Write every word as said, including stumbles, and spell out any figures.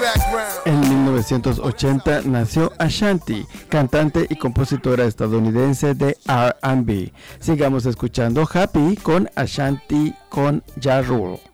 En mil novecientos ochenta nació Ashanti, cantante y compositora estadounidense de R and B. Sigamos escuchando Happy con Ashanti con Ja Rule.